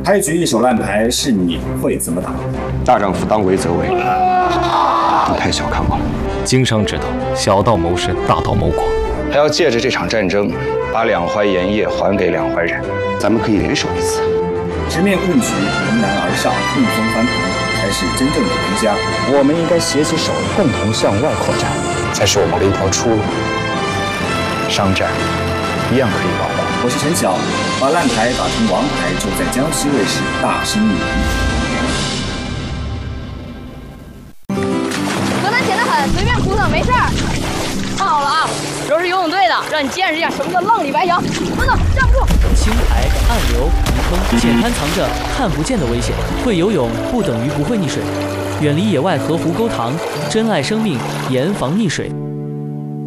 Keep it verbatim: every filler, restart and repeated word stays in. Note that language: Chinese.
开局一手烂牌是你会怎么打？ 大丈夫当为则为，你太小看我了。 经商之道，小到谋生，大到谋国。 还要借着这场战争，把两淮盐业还给两淮人。咱们可以联手一次。 直面困局，迎难而上，逆风翻盘，才是真正的赢家。 我们应该携起手，共同向外扩展， 才是我们的一条出路。商战一样可以保护。 我是陈晓，把烂牌打成王牌，就在江西卫视大声运营。 河南浅得很，随便扑腾没事儿。看好了啊，这是游泳队的，让你见识一下什么叫浪里白羊。等等，站不住！ 青苔、暗流、泥坑，浅滩藏着看不见的危险。会游泳不等于不会溺水，远离野外河湖沟塘，珍爱生命，严防溺水。